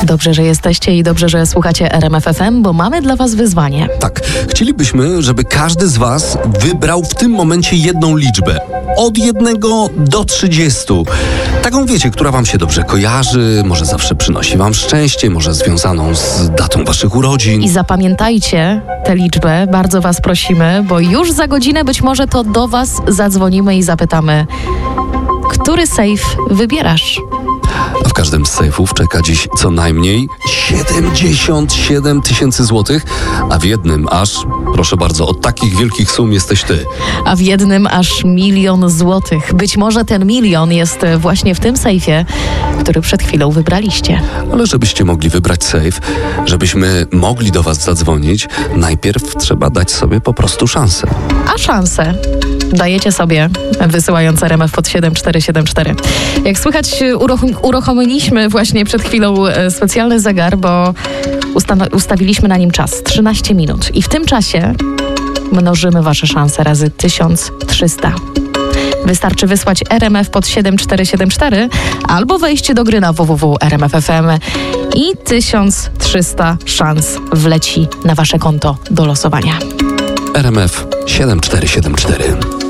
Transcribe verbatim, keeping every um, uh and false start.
Dobrze, że jesteście i dobrze, że słuchacie R M F F M, bo mamy dla was wyzwanie. Tak, chcielibyśmy, żeby każdy z was wybrał w tym momencie jedną liczbę. Od jednego do trzydziestu. Taką wiecie, która wam się dobrze kojarzy, może zawsze przynosi wam szczęście, może związaną z datą waszych urodzin. I zapamiętajcie tę liczbę, bardzo was prosimy, bo już za godzinę być może to do was zadzwonimy i zapytamy, który sejf wybierasz? A w każdym z sejfów czeka dziś co najmniej siedemdziesiąt siedem tysięcy złotych, a w jednym aż, proszę bardzo, od takich wielkich sum jesteś ty. A w jednym aż milion złotych. Być może ten milion jest właśnie w tym sejfie, który przed chwilą wybraliście. Ale żebyście mogli wybrać sejf, żebyśmy mogli do was zadzwonić, najpierw trzeba dać sobie po prostu szansę. A szansę dajecie sobie, wysyłając R M F pod siedem cztery siedem cztery. Jak słychać, uruchom- uruchomiliśmy właśnie przed chwilą e, specjalny zegar, bo usta- ustawiliśmy na nim czas, trzynaście minut. I w tym czasie mnożymy wasze szanse razy tysiąc trzysta. Wystarczy wysłać R M F pod siedem cztery siedem cztery albo wejście do gry na w w w kropka r m f f m i tysiąc trzysta szans wleci na wasze konto do losowania. R M F siedem cztery siedem cztery.